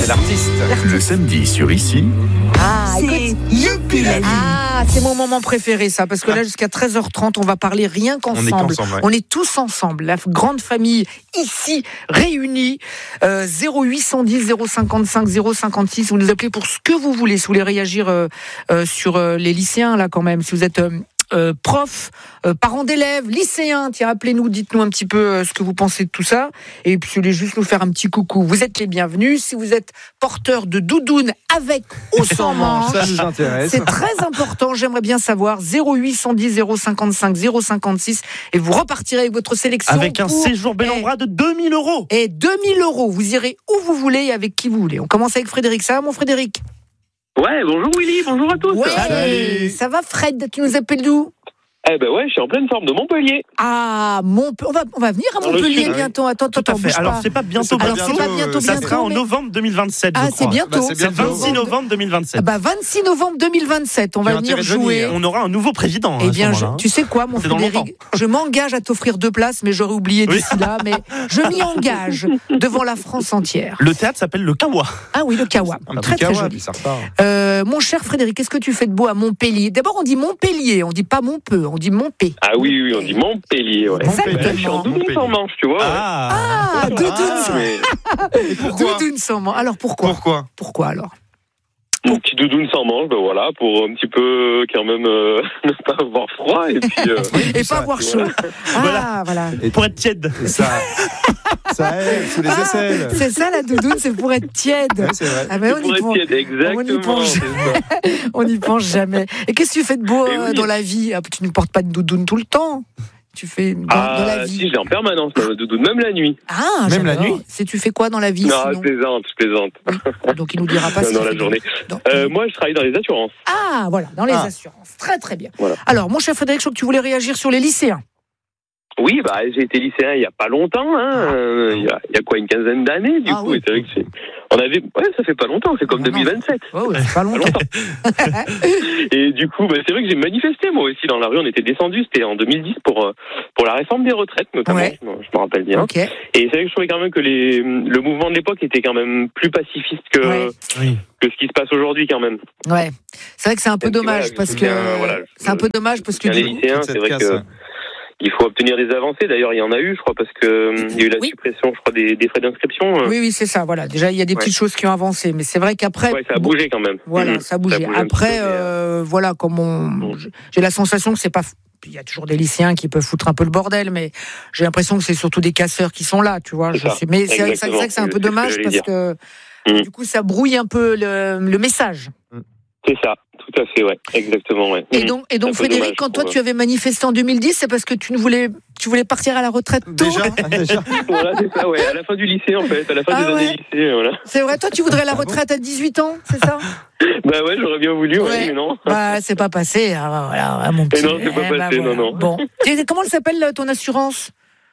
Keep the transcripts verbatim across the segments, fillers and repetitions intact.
c'est l'artiste. Le samedi sur Ici. Ah, C'est écoute. Youpi la vie. Ah, c'est mon moment préféré, ça, parce que là, jusqu'à treize heures trente, on va parler rien qu'ensemble. On est qu'ensemble, ouais. On est tous ensemble, la grande famille ici réunie. Euh, zéro huit cent dix zéro cinquante-cinq zéro cinquante-six. Vous nous appelez pour ce que vous voulez. Si vous voulez réagir euh, euh, sur euh, les lycéens là, quand même. Si vous êtes euh, euh, prof, euh, parents d'élèves, lycéens, tiens, appelez-nous, dites-nous un petit peu euh, ce que vous pensez de tout ça. Et puis, si vous voulez juste nous faire un petit coucou, vous êtes les bienvenus. Si vous êtes porteur de doudoune avec ou sans manche, Ça nous intéresse. c'est très important, j'aimerais bien savoir. Zéro huit cent dix zéro cinquante-cinq zéro cinquante-six. Et vous repartirez avec votre sélection. Avec un pour- séjour Bellambra de deux mille euros. Et deux mille euros. Vous irez où vous voulez et avec qui vous voulez. On commence avec Frédéric. Ça va, mon Frédéric? Ouais, bonjour Willy, bonjour à tous. Ouais. Salut. Ça va, Fred? Tu nous appelles d'où? Eh ben ouais, je suis en pleine forme de Montpellier. Ah, Montpe- on va, on va venir à Dans le Montpellier sud, bientôt. Attends, Tout attends, à fait. bouge Alors, pas. c'est pas bientôt, Alors, bientôt. c'est pas bientôt, Ça bientôt. sera en mais- novembre deux mille vingt-sept, Ah, je c'est crois. bientôt. Bah, c'est C'est le bientôt. vingt-six novembre deux mille vingt-sept. Ah bah, vingt-six novembre deux mille vingt-sept. On Tu as va venir intérêt de jouer. venir. On aura un nouveau président. Eh à bien, ce je- moment-là. tu sais quoi, mon C'est dans Frédéric, je m'engage à t'offrir deux places, mais j'aurais oublié Oui. d'ici là. Mais je m'y engage devant la France entière. Le théâtre s'appelle le Kawa. Ah oui, le Kawa. Un petit Très, très kawa, joli. puis ça repart. Euh, mon cher Frédéric, qu'est-ce que tu fais de beau à Montpellier? D'abord, on dit Montpellier, on dit pas Montpeux, on dit Montpé. Ah oui, oui, on dit Montpellier, ouais. Exactement. Ben, je suis en doudoune sans manche, tu vois. ouais. Ah, Ah, doudoune, Ah, mais Et pourquoi doudoune sans manche. Alors pourquoi Pourquoi Pourquoi alors? mon petit doudoune sans manche, ben voilà, pour un petit peu quand même euh, ne pas avoir froid et puis. euh, Et ça, pas avoir chaud. Ah, voilà. pour être tiède. Et ça, ça aide sous les Ah, aisselles. c'est ça la doudoune, c'est pour être tiède. Ouais, c'est vrai. Ah, mais on pour y être pense, tiède, exactement. pense. c'est ça. on n'y pense jamais. Et qu'est-ce que tu fais de beau Eh euh, oui. dans la vie? Ah, tu ne portes pas de doudoune tout le temps. Tu fais dans, dans la Ah, vie. si, je l'ai en permanence, le doudoune, même la nuit. Ah, Même la j'adore. nuit C'est tu fais quoi dans la vie Non, sinon je plaisante, je plaisante. Donc il nous dira pas Non, si dans tu la fais journée. des- dans- Euh, moi, je travaille dans les assurances. Ah, voilà, dans les Ah. assurances. Très très bien. Voilà. Alors, mon cher Frédéric, je crois que tu voulais réagir sur les lycéens. Oui, bah, j'ai été lycéen il y a pas longtemps, hein. euh, il, y a, il y a quoi, une quinzaine d'années, du Ah coup. oui. Et c'est vrai que c'est. On avait. Ouais, ça fait pas longtemps, c'est comme Non, non. deux mille vingt-sept. Oh, ouais, c'est pas Pas longtemps. longtemps. Et du coup, bah, c'est vrai que j'ai manifesté moi aussi dans la rue. On était descendu, c'était en deux mille dix pour euh, pour la réforme des retraites notamment. Ouais. Je, me- je me rappelle bien. Ok. Et c'est vrai que je trouvais quand même que les le mouvement de l'époque était quand même plus pacifiste que Ouais. Oui. que ce qui se passe aujourd'hui quand même. Ouais. C'est vrai que c'est un peu Et puis, dommage voilà, je parce me que souviens, voilà, je- c'est un peu dommage parce que Bien, les du coup- lycéens, toute c'est cette vrai casse, que ouais. il faut obtenir des avancées. D'ailleurs, il y en a eu, je crois, parce que euh, il y a eu la Oui. suppression, je crois, des, des frais d'inscription. euh. oui, oui, c'est ça. Voilà. Déjà, il y a des Ouais. petites choses qui ont avancé, mais c'est vrai qu'après, Ouais, ça a bon, bougé quand même. voilà, Mhm. ça a bougé. Ça a bougé un Après, petit peu, mais, euh, voilà, comme on, Mhm. j'ai la sensation que c'est pas. Il y a toujours des lycéens qui peuvent foutre un peu le bordel, mais j'ai l'impression que c'est surtout des casseurs qui sont là, tu vois. C'est Je ça. sais- mais c'est vrai que c'est Exactement. vrai que c'est un peu C'est ce que dommage j'allais parce dire. que Mhm. du coup, ça brouille un peu le, le message. C'est ça, tout à fait, ouais, exactement, ouais. Et Mhm. donc, et donc C'est un peu Frédéric, dommage, quand je toi trouve. tu avais manifesté en deux mille dix, c'est parce que tu ne voulais, tu voulais partir à la retraite tôt. Déjà, ah, déjà. Voilà, c'est ça, ouais, à la fin du lycée, en fait, à la fin Ah des ouais. années lycée, voilà. C'est vrai, toi tu voudrais la retraite à dix-huit ans, c'est ça? Bah ouais, j'aurais bien voulu, ouais, Ouais. mais non. Bah, c'est pas passé. Ah, voilà, ah, mon petit. non, c'est pas Eh, passé, non, non. Bon. Et comment elle s'appelle là, ton assurance?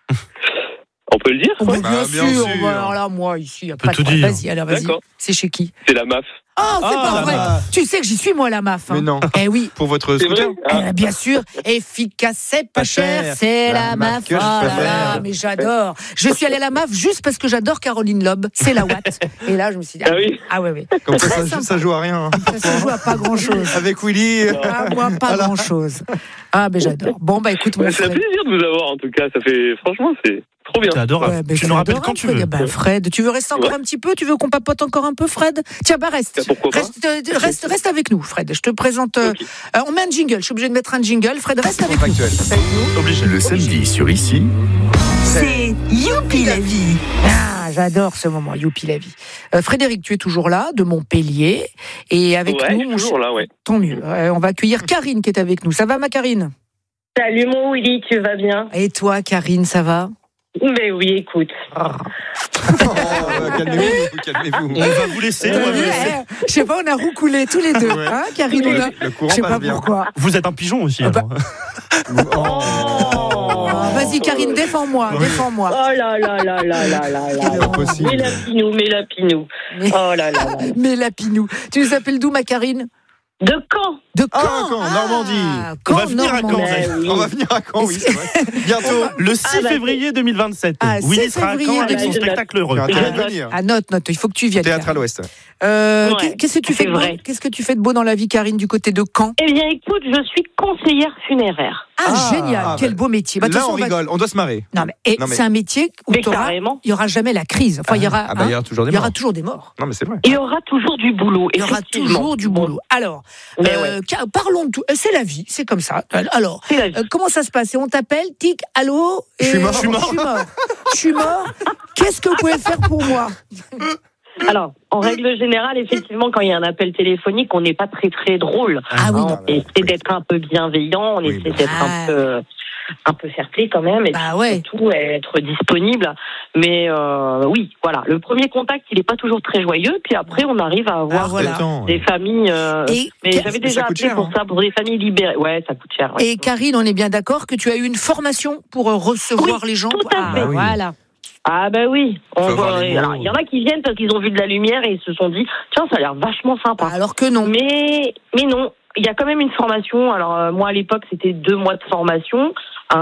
On peut le dire, Oh, bah, ouais. bien, Bah, bien sûr. sûr. Bah, alors là, moi, ici, y a peut pas de tout problème. dire. Vas-y, alors vas-y. D'accord. C'est chez qui? C'est la M A F. Oh, c'est Ah, pas la vrai. M A F. Tu sais que j'y suis, moi, la M A F. hein. Mais non. Eh oui. Pour votre C'est scooter vrai ah. Eh, bien sûr, efficace, c'est pas Pas cher, cher. c'est La la M A F. marque que je Oh là là, préfère. mais j'adore. Je suis allée à la M A F juste parce que j'adore Caroline Loeb, c'est la Watt. Et là, je me suis dit, Ah oui. ah ouais, ouais. Comme ça, Très ça, sympa. ça joue à rien. hein. Ça se joue à pas grand chose. Avec Willy. Ah, moi, pas grand chose. Ah, ben j'adore. Bon, bah écoute, mon Ouais, c'est un frère. plaisir de vous avoir, en tout cas, ça fait, franchement, c'est trop bien. C'est adorable. Ouais, ben, tu c'est nous rappelles adorable, quand tu Fred. veux. Ben, Fred, tu veux rester encore Ouais. un petit peu? Tu veux qu'on papote encore un peu, Fred? Tiens, bah reste. Ben, pourquoi pas. Reste, euh, reste, reste avec nous, Fred. Je te présente. euh, Ok. euh, on met un jingle. Je suis obligé de mettre un jingle. Fred, reste avec nous. Factuel. Reste avec nous. Obligé. Le samedi sur Ici. C'est Youpi la vie. Ah, j'adore ce moment. Youpi la vie. Euh, Frédéric, tu es toujours là, de Montpellier, et avec Ouais, nous, je suis mon toujours là, ouais. tant mieux. Euh, on va accueillir Karine qui est avec nous. Ça va, ma Karine? Salut mon Willy, tu vas bien? Et toi, Karine, ça va? Mais oui, écoute. Oh, euh, calmez-vous, calmez-vous. On va vous laisser. on va vous laisser. Eh, je sais pas, on a roucoulé tous les deux, Ouais. hein, Karine? on a- Le courant Je sais passe pas bien. pourquoi. Vous êtes un pigeon aussi. Ah bah, alors. Oh. Ah, vas-y, Karine, défends-moi, Ouais. défends-moi. Oh là là là là là là C'est là. impossible. Mais la pinou, mais la pinou. Mais, Oh là là là. mais Lapinou. Tu nous appelles d'où, ma Karine? De Caen. De Caen. Ah, Caen, Normandie. On va venir à Caen, Normandie. Zach. Ben oui. On va venir à Caen, oui, c'est vrai. Bientôt. Le six Ah, bah, février deux mille vingt-sept. Ah, Willy six sera à Caen février avec son deux mille vingt-sept. spectacle heureux. Tu as Je intérêt de note. venir. Ah, note, note, il faut que tu viennes. Théâtre à Karine. l'Ouest. Euh, Ouais, qu'est- Qu'est-ce que tu fais c'est de beau vrai. Qu'est-ce que tu fais de beau dans la vie, Karine, du côté de Caen? Eh bien, écoute, je suis conseillère funéraire. Ah, Ah, génial, ah, quel bah, beau métier. Bah, de toute Là, on façon, va- rigole, on doit se marrer. Non, mais, et Non, mais- c'est un métier où Mais t'auras- carrément. il y aura jamais la crise. Enfin, il y aura, Ah, bah, il y hein, aura toujours des il y aura morts. toujours des morts. Non, mais c'est vrai. Il y aura toujours du boulot. Il y aura effectivement. toujours du boulot. Alors, Mais euh, ca- parlons de tout. Euh, C'est la vie, c'est comme ça. Alors, C'est la vie. euh, comment ça se passe? Et on t'appelle, tic, allô et Je suis mort. Je suis mort. Je suis mort. Je suis mort. Qu'est-ce que vous pouvez faire pour moi? Alors, en règle générale, effectivement, quand il y a un appel téléphonique, on n'est pas très très drôle. Ah oui, Hein, non. on essaie d'être un peu bienveillant, on Oui, essaie bah. d'être Ah. un peu un peu fair-play quand même, et Bah puis ouais. surtout être disponible. Mais euh, oui, voilà, le premier contact, il n'est pas toujours très joyeux, puis après, on arrive à avoir Ah, voilà. Attends, des familles. euh, Et, mais Ca- j'avais ça déjà coûte appelé cher, pour hein. ça, pour des familles libérées. Ouais, ça coûte cher. ouais. et Karine, on est bien d'accord que tu as eu une formation pour euh, recevoir Oui, les gens. tout à Ah, fait. Bah oui. Voilà. Ah bah oui, on Faut avoir voit- les mots. alors, il y en a qui viennent parce qu'ils ont vu de la lumière et ils se sont dit tiens, ça a l'air vachement sympa. Alors que non. Mais, mais non, il y a quand même une formation. Alors, euh, moi, à l'époque, c'était deux mois de formation,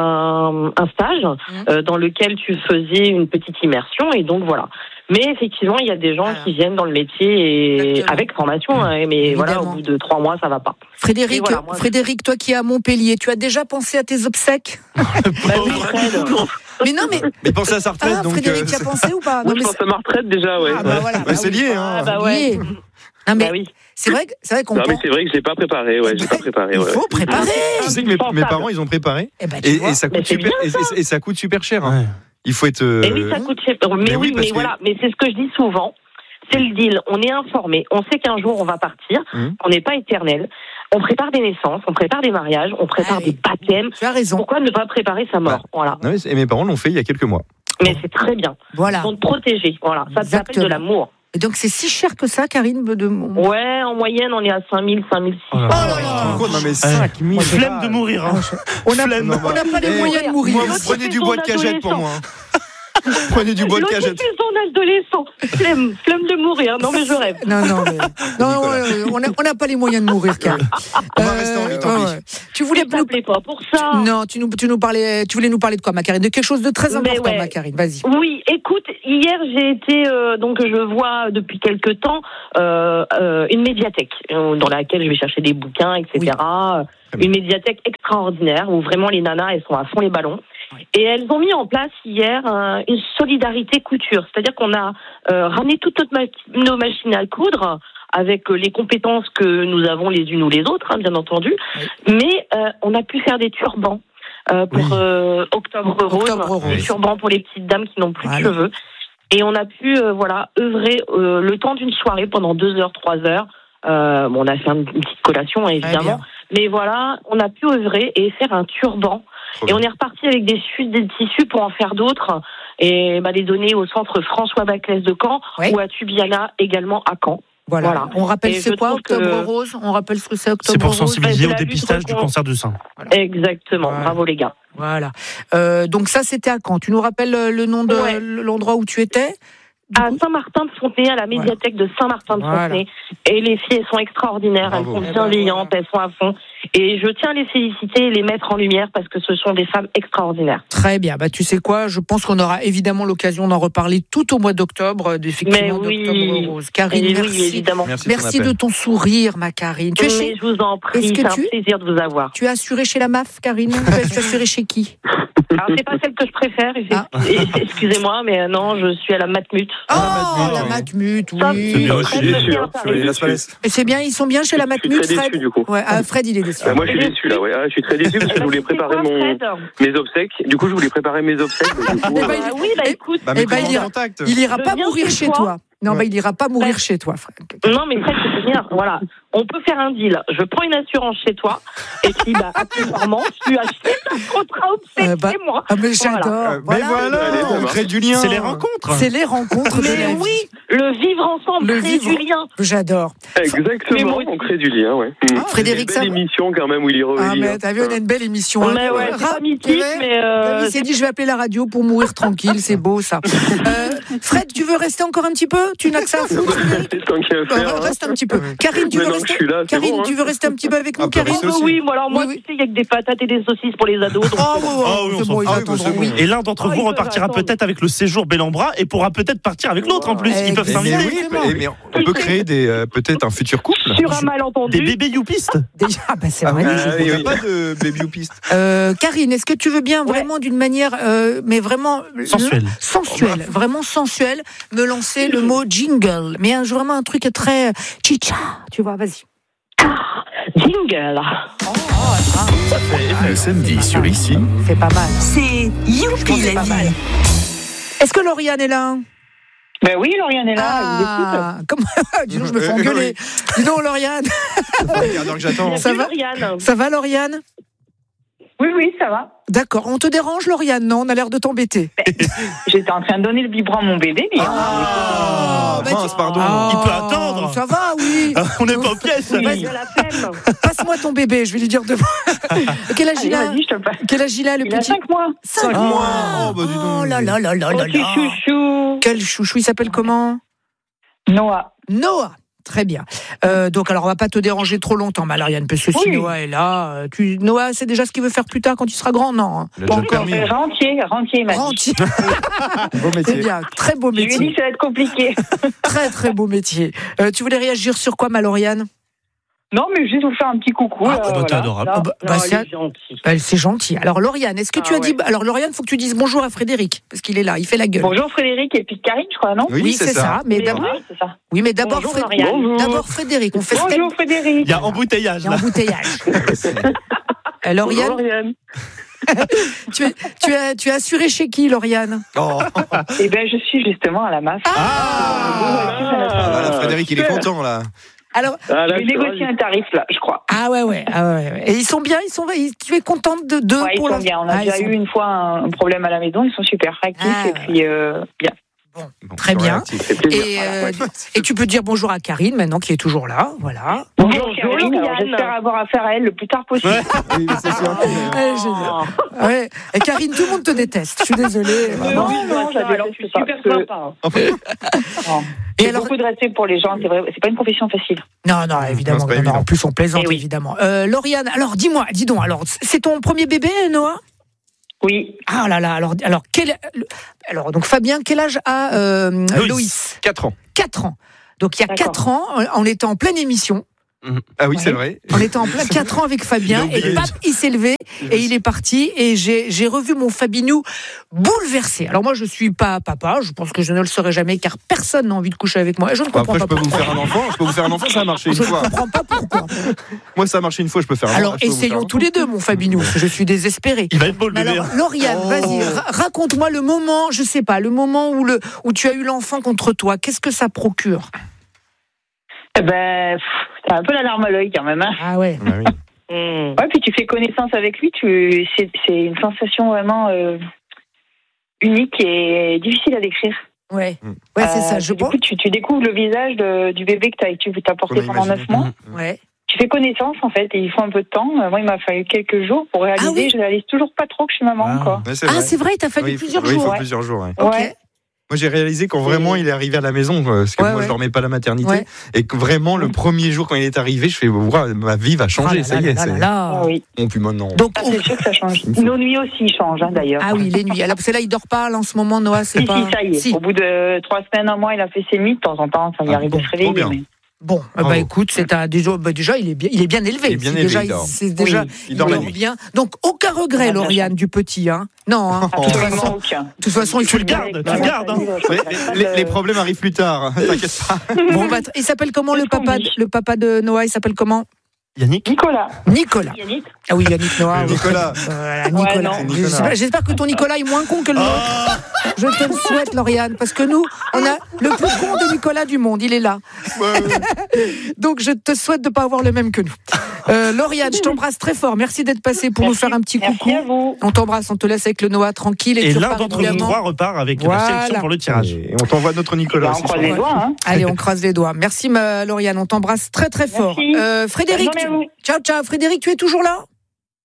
un, un stage Mmh. euh, dans lequel tu faisais une petite immersion. Et donc, voilà. Mais effectivement, il y a des gens Voilà. qui viennent dans le métier et Exactement. avec formation. hein, mais voilà, Évidemment. au bout de trois mois, ça va pas. Frédéric, Et voilà, moi, Frédéric, toi qui es à Montpellier, tu as déjà pensé à tes obsèques? Bah oui, Fred. Mais non, mais Mais pensez à sa retraite, ah, donc. Frédéric, euh, tu as pensé ou pas? Moi, Non, je mais pense à ma retraite déjà, ouais. Ah, bah voilà. bah, c'est lié, hein. Ah, bah ouais. lié. Non mais Bah oui. c'est vrai, que- c'est vrai qu'on Non, mais pense. c'est vrai que je l'ai pas préparé, ouais, j'ai pas préparé, Il ouais. faut préparer. Tu sais que mes, mes parents, ils ont préparé. Eh ben, tu Et, vois. et ça Mais coûte c'est super, bien, et, et- et ça coûte super cher. Hein. Ouais. Il faut être. euh, Et oui, ça coûte cher. Mais, mais oui, oui, parce mais que- voilà. Mais c'est ce que je dis souvent. C'est le deal. On est informé. On sait qu'un jour on va partir. Mhm. On n'est pas éternel. On prépare des naissances, on prépare des mariages, on prépare Ah oui. des baptêmes. Tu as raison. Pourquoi ne pas préparer sa mort? Voilà. Non, mais- et mes parents l'ont fait il y a quelques mois. Mais c'est très bien. Voilà. Ils vont te protéger. Voilà. Ça s'appelle Exactement. de l'amour. Et donc c'est si cher que ça, Karine de mon. Ouais, en moyenne, on est à cinq mille, cinq mille six cents. Oh là là là. Tu te rends compte, non, mais cinq mille. Flemme de mourir. Hein. On n'a Flemme. on n'a pas les Eh, moyens de mourir. Moi, vous prenez du bois de cagette pour moi. hein. Prenez du bois de L'autre, cagette. c'est son adolescent. Flemme, flemme de mourir. Non, mais je rêve. Non, non, mais- non, non, euh, on n'a on n'a pas les moyens de mourir, Karine. On va rester en vie, tant pis. Tu voulais Ne nous... t'appelez pas pour ça. Non, tu nous, tu nous parlais, tu voulais nous parler de quoi, ma Karine? De quelque chose de très Mais important, ouais. ma Karine. Vas-y. Oui, écoute, hier j'ai été, euh, donc je vois depuis quelque temps euh, euh, une médiathèque euh, dans laquelle je vais chercher des bouquins, et cetera. Oui. Une médiathèque extraordinaire où vraiment les nanas, elles sont à fond les ballons. Oui. Et elles ont mis en place hier euh, une solidarité couture. C'est-à-dire qu'on a euh, ramené toutes notre ma- nos machines à coudre avec euh, les compétences que nous avons les unes ou les autres, hein, bien entendu. Oui. Mais euh, on a pu faire des turbans euh, pour Oui. euh, Octobre Rose, Octobre Rose. des turbans pour les petites dames qui n'ont plus Voilà. de cheveux. Et on a pu euh, voilà œuvrer euh, le temps d'une soirée pendant deux heures, trois heures. Euh, bon, on a fait une petite collation, hein, évidemment. Mais voilà, on a pu œuvrer et faire un turban. Trop Et bien. on est reparti avec des suites des tissus pour en faire d'autres et bah, les donner au centre François Baclès de Caen Oui. ou à Tubiana également à Caen. Voilà. Voilà. On rappelle Et c'est je quoi trouve Octobre que- Rose? On rappelle ce que c'est Octobre C'est pour Rose. sensibiliser c'est au la lutte dépistage du contre- cancer du sein. Exactement, Voilà. bravo les gars. Voilà. Euh, donc ça, c'était à Caen. Tu nous rappelles euh, le nom de Ouais. l'endroit où tu étais? Du À coup- Saint-Martin-de-Fontenay, à la médiathèque de Saint-Martin-de-Fontenay. Et les filles, elles sont extraordinaires, Bravo. elles Eh sont ben, bienveillantes, elles sont à fond. Et je tiens à les féliciter et les mettre en lumière parce que ce sont des femmes extraordinaires. Très bien. Bah, tu sais quoi? Je pense qu'on aura évidemment l'occasion d'en reparler tout au mois d'octobre, euh, effectivement, Mais oui. d'Octobre Rose. Karine, Et merci. oui, évidemment. Merci, Merci ton de appel. ton sourire, ma Karine. Tu, es Mais chez- je vous en prie, Est-ce que c'est un tu- plaisir de vous avoir. tu es assurée chez la M A F, Karine? Tu es assurée chez qui? Alors, c'est pas celle que je préfère, Ah. et- excusez-moi, mais euh, non, je suis à la Matmut. Oh, Matmut, la oui. Matmut, Ça, oui. C'est bien, Fred, je suis je déçu, tiens à hein. parler. Je suis Las déçu. Palais. Et c'est bien, ils sont bien chez la Je suis Matmut, très déçu, Fred? du coup. Ouais, ah, Fred, il est déçu. Euh, moi, je suis déçu là, ouais. Ah, je suis très déçu parce que je voulais C'est préparer quoi, mon, Fred mes obsèques. Du coup, je voulais préparer mes obsèques. mais du coup, Eh euh, ben, Ah oui, bah Eh- écoute. Bah, mais Eh ben, comment il ira- on contacte Il ira Je pas viens mourir chez chez toi. toi. Non, Ouais. bah, il ira pas mourir chez toi, Fred. Non, mais Fred, c'est bien. Voilà. On peut faire un deal. Je prends une assurance chez toi. Et puis, bah, accessoirement, tu achètes un contrat obsèque Euh, bah, chez moi. Ah, mais Voilà. j'adore. Euh, Mais voilà, Allez, ça on marche. crée du lien. C'est les rencontres. C'est les rencontres de la Mais vie. oui, le vivre ensemble, Le créer vivre. du lien. J'adore. Mais Exactement, moi aussi. on crée du lien, ouais. Mm. Frédéric, Une ça belle va émission quand même, Willy Ah, Revelli. mais t'as vu, on a une belle émission. hein. Mais ouais, c'est Rap, pas mythique, tu mais euh, Il s'est dit, je vais appeler la radio pour mourir tranquille, c'est beau ça. Euh, Fred, tu veux rester encore un petit peu? Tu n'as que ça à foutre, Frédéric? C'est tant qu'il y a à faire, Euh, hein. Reste un petit peu. Karine, tu Mais veux non, que je suis là, c'est Karine, bon, hein. tu veux rester un petit peu avec nous, Ah, Karine? Paris, aussi. Oui, moi, alors moi, Oui, oui. tu sais, il y a que des patates et des saucisses pour les ados. Donc, Oh, euh, ouais, ouais, Ah oui, on c'est s'en bon, ils fout. Ah oui, attendront, bah, c'est oui. bon. Et l'un d'entre Oh, vous ils peuvent repartira attendre. peut-être avec le séjour Bellambra et pourra peut-être partir avec l'autre en plus. Ils peuvent Mais- Mais, s'inviter. oui, Exactement. mais, mais on peut créer des, euh, peut-être un futur couple. sur un malentendu. Des bébés youpistes. Déjà, ah bah c'est Ah, vrai. oui, Ah, il n'y a oui. pas de baby ou piste. Euh, Karine, est-ce que tu veux bien Ouais. vraiment d'une manière, euh, mais vraiment Sensuel. sensuelle, vraiment sensuelle, me lancer le mot jingle, mais un, vraiment un truc très chicha, tu vois, vas-y. Jingle. Le samedi sur Ici, C'est pas mal. C'est Youpi C'est la pas mal. vie. Est-ce que Lauriane est là? Ben oui, Lauriane est là. Ah, comment dis donc, je me fais engueuler. Dis donc, Lauriane. Regarde que j'attends. Ça va Lauriane. Ça va, Lauriane? Oui, oui, ça va. D'accord. On te dérange, Lauriane? Non, on a l'air de t'embêter. J'étais en train de donner le biberon à mon bébé, mais. Ah, bah, mince, tu- pardon. Ah, Il peut attendre. Ça va, oui. On n'est pas aux pièces. Oui, Vas-y. il a la flemme. Passe-moi ton bébé, je vais lui dire demain. Quel âge il Allez, a? vas-y, je te le passe. Quel âge il a, le Il a petit? cinq mois. Cinq mois. mois. Oh, bah, dis donc. Oh là là là là Oh, là petit là. chouchou. Quel chouchou, il s'appelle comment? Noah. Noah. Très bien. Euh, donc, alors, on va pas te déranger trop longtemps, Malariane, parce que si Oui. Noah est là, euh, tu... Noah, c'est déjà ce qu'il veut faire plus tard quand il sera grand, non? Il a Pas déjà le encore. permis. Euh, Rentier, rentier, il m'a dit. Rentier. Beau C'est métier. bien. Très beau Je lui ai dit métier. que ça va être compliqué. Très, très beau métier. Euh, tu voulais réagir sur quoi, Maloriane? Non, mais juste vous faire un petit coucou. Ah, là, bah, t'es voilà. adorable. Là, Ah, bah, là, bah, il c'est- est gentil. Euh, C'est gentil. Alors, Lauriane, est-ce que tu Ah, as dit. ouais. Alors, Lauriane, il faut que tu dises bonjour à Frédéric, parce qu'il est là, il fait la gueule. Bonjour Frédéric et puis Karine, je crois, non? Oui, c'est ça. Mais Oui, d'abord, oui, c'est ça. oui, mais d'abord, Bonjour, Fré- Lauriane. d'abord Frédéric. On fait step- Bonjour Frédéric. Il y a embouteillage Il y a là. embouteillage. Euh, Lauriane, Lauriane. tu, es, tu, as, tu as assuré chez qui, Lauriane? Oh, Eh bien, je suis justement à la M A F. ah, voilà, Frédéric, il est content là. Alors, Ah, là, J'ai je suis négocié ravi. un tarif, là, je crois. ah ouais, ouais, ah ouais, ouais. Et ils sont bien, ils sont, ils- tu es contente de deux Ouais, ils pour sont la. bien. On a Ah, déjà ils sont- eu une fois un problème à la maison. Ils sont super réactifs Ah, et puis euh, bien. Bon, Très bien. réactif. C'est plaisir. Et, euh, et tu peux dire bonjour à Karine maintenant qui est toujours là, voilà. Bonjour, Bonjour, Karine. Alors, Lauriane. j'espère avoir affaire à elle le plus tard possible. Ouais. Oui, c'est sûr. Ouais, génial. Ouais. Et Karine, tout le monde te déteste. Je suis désolée. Euh, vraiment. oui, non, j'avais l'air Je suis pas, super parce que- sympa. Non. Et J'ai alors- beaucoup de respect pour les gens. C'est vrai, c'est pas une profession facile. Non, non, évidemment. Non, c'est pas non, non, évident. en plus, on plaisante, Eh oui. évidemment. Euh, Lauriane, alors dis-moi, dis donc, alors c'est ton premier bébé, Noah? Oui. Ah là là, alors, alors, quel, alors donc Fabien, quel âge a euh, Loïs. Loïs? quatre ans. quatre ans. Donc il y a D'accord. quatre ans, on était en pleine émission, Ah oui, c'est Ouais. vrai. on était en plein quatre ans avec Fabien, Il a oublié. et pap, il s'est levé, et il est parti, et j'ai j'ai revu mon Fabinou bouleversé. Alors moi, je suis pas papa, je pense que je ne le serai jamais, car personne n'a envie de coucher avec moi, et je ne Bon, comprends après, je pas peux vous pourquoi. faire un enfant. Je peux vous faire un enfant, ça a marché une Je ne fois. comprends pas pourquoi. Moi, ça a marché une fois, je peux faire un Alors enfant. je peux vous faire essayons un tous les deux, mon Fabinou, parce que je suis désespérée. Il va être beau le Mais bébé. alors, Lauriane, Oh. vas-y, ra- raconte-moi le moment, je sais pas, le moment où, le, où tu as eu l'enfant contre toi. Qu'est-ce que ça procure? Eh ben, pff, t'as un peu la larme à l'œil quand même. Hein. Ah ouais. Ah oui. Mmh. Ouais, puis tu fais connaissance avec lui. Tu, c'est, c'est une sensation vraiment euh, unique et difficile à décrire. Ouais, Mm. ouais c'est Euh, ça. Je du pense. coup, tu, tu découvres le visage de- du bébé que t'as, tu t'as porté On a pendant neuf imaginé. mois. Ouais. Tu fais connaissance en fait, et il faut un peu de temps. Euh, Moi, il m'a fallu quelques jours pour réaliser. Ah oui. Je réalise toujours pas trop que je suis maman Ah. encore. Ouais, c'est Ah, vrai. c'est vrai, il t'a fallu Oui, il faut- plusieurs oui, il jours. faut ouais. plusieurs jours. ouais. Ok. Ouais. Moi, j'ai réalisé quand vraiment il est arrivé à la maison, euh, parce que Ouais, moi, ouais. je dormais pas à la maternité, Ouais. et que vraiment, le premier jour quand il est arrivé, je fais, ouah, ma vie va Ah changer, là ça là y est. là c'est- là là. Ah oui. Bon, puis maintenant. Donc, Ah, c'est sûr que ça change. Il faut- Nos nuits aussi changent hein, d'ailleurs. ah oui, les nuits. Alors, parce que là, il dort pas, là, en ce moment, Noah, c'est Si, pas. si, ça y est. Si. Au bout de trois semaines, un mois, il a fait ses nuits. De temps en temps, ça lui Ah, arrive bon, de se réveiller. trop bien. mais- Bon, euh, bah Bravo. écoute, c'est un, déjà, bah, déjà, il est bien, il est bien élevé. Il est bien C'est élevé, déjà, il dort. c'est déjà, Oui, il dort la nuit. bien. Donc, aucun regret, Ah, bien Lauriane, du petit, hein. Non, hein. De toute Absolument façon, aucun. de toute façon, il Tu faut le le gardes, tu le gardes, hein. Ouais, les, les- les problèmes arrivent plus tard, t'inquiète pas. Bon, bah, il s'appelle comment le Qu'est-ce qu'on papa, dit le papa de Noah? Il s'appelle comment? Yannick. Nicolas. Nicolas. Yannick. Ah oui, Yannick Noah. oui. Nicolas. Voilà, Nicolas. Ouais, non. C'est Nicolas. J'espère, j'espère que ton Nicolas est moins con que le nôtre. Je te le souhaite, Lauriane, parce que nous, on a le plus con de Nicolas du monde. Il est là. Ouais, ouais. Donc, je te souhaite de ne pas avoir le même que nous. Euh, Lauriane, je t'embrasse très fort. Merci d'être passée pour nous Merci. faire un petit Merci coucou. à vous. On t'embrasse, on te laisse avec le Noah tranquille. Et, Et tu l'un repars d'entre vous régulièrement. trois repart avec Voilà. la sélection pour le tirage. Et on t'envoie notre Eh ben, Nicolas on aussi. croise je les crois. doigts. Hein. Allez, on croise les doigts. Merci, ma Lauriane. On t'embrasse très, très fort. Merci. Euh, Frédéric, Bonne journée à vous. ciao, ciao. Frédéric, tu es toujours là?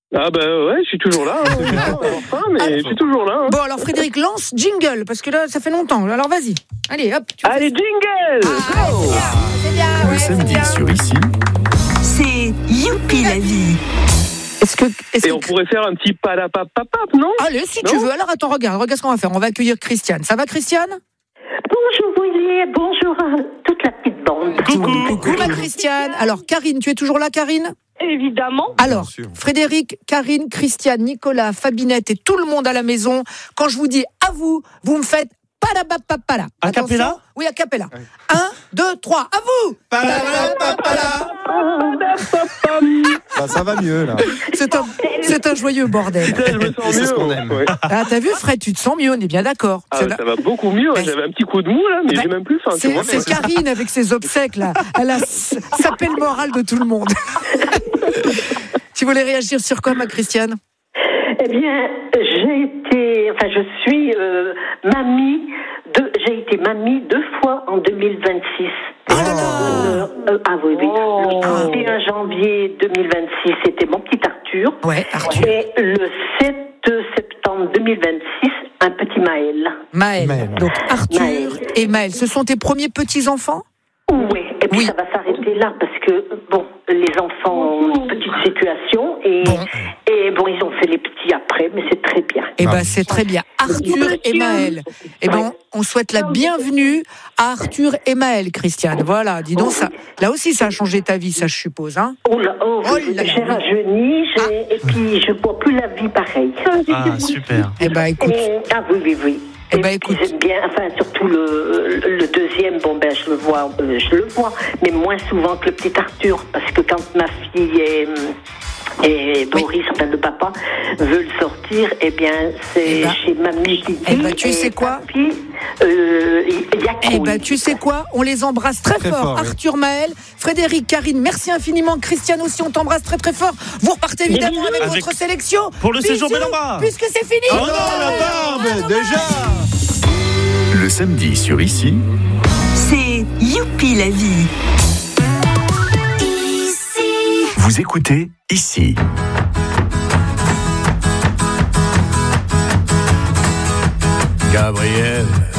Ah bah ouais, je suis toujours là. Hein, c'est bien, enfin, mais ah, je suis toujours là. Hein. Bon, alors Frédéric, lance jingle, parce que là, ça fait longtemps. Alors vas-y. Allez, hop. Tu Allez, jingle ah, oh. C'est bien, c'est bien. Le ouais, samedi c'est sur Ici. C'est Youpi la vie. Est-ce que, est-ce Et que... on pourrait faire un petit padapapapap, non? Allez, si non tu veux. Alors attends, regarde, regarde ce qu'on va faire. On va accueillir Christiane. Ça va, Christiane? Bonjour Willy, bonjour à toute la petite bande. Coucou. Coucou ma Christiane. Alors Karine, tu es toujours là, Karine? Évidemment. Alors, Frédéric, Karine, Christiane, Nicolas, Fabinette et tout le monde à la maison, quand je vous dis à vous, vous me faites palabapapala. A cappella? Oui, a cappella. Un, deux, trois, à vous. Palabapapala. Bah, ça va mieux, là. C'est un, c'est un joyeux bordel. Putain, je me sens C'est mieux. ce qu'on aime. Ouais. Ah, t'as vu, Fred, tu te sens mieux, on est bien d'accord. Ah, C'est ça la- va beaucoup mieux. Bah, J'avais un petit coup de mou là, mais bah, j'ai même plus faim. tu C'est, vois. c'est Karine avec ses obsèques, là. Elle a s- sapé le moral de tout le monde. Tu voulais réagir sur quoi, ma Christiane? Eh bien, j'ai été, enfin, je suis euh, mamie, de, j'ai été mamie deux fois en deux mille vingt-six. Oh là là. Euh, euh, ah oui, oui. Oh. Le trente et un janvier deux mille vingt-six, c'était mon petit Arthur. Ouais, Arthur. Et le sept septembre deux mille vingt-six, un petit Maël. Maël. Maël. Donc Arthur Maël. et Maël, ce sont tes premiers petits-enfants? Oui, et puis Oui. ça va s'arrêter là parce que, bon, les enfants ont une petite situation et, Bon. et bon, ils ont fait les petits après, mais c'est très bien. Eh ben, Ah. c'est très bien. Arthur et Maël. Eh ben, on souhaite la bienvenue à Arthur et Maël, Christiane. Voilà, dis donc, ça, là aussi, ça a changé ta vie, ça, je suppose, hein? Oh là, oh, Oh oui, là là, j'ai oui. rajeuni, j'ai- et puis je vois plus la vie pareille. Ah, super. Eh ben, écoute. Et- ah oui, oui, oui. Eh Et ben, puis, écoute. j'aime bien, enfin, surtout le, le deuxième, bon, ben, je le vois, euh, je le vois, mais moins souvent que le petit Arthur, parce que quand ma fille est, et Boris, enfin, le papa, veut le sortir, eh bien, c'est Eh ben. chez mamie qui dit. Eh ben, tu sais et quoi papy, euh, il y a Eh couille. ben, tu sais quoi? On les embrasse très, Très fort. fort, oui. Arthur, Maël, Frédéric, Karine, merci infiniment. Christiane aussi, on t'embrasse très, très fort. Vous repartez évidemment avec, Avec- votre sélection. Pour le Bisous, séjour Bellamba. Puisque c'est fini. Oh non, la barbe, déjà. Le samedi sur Ici, C'est Youpi la vie. vous écoutez Ici. Gabriel,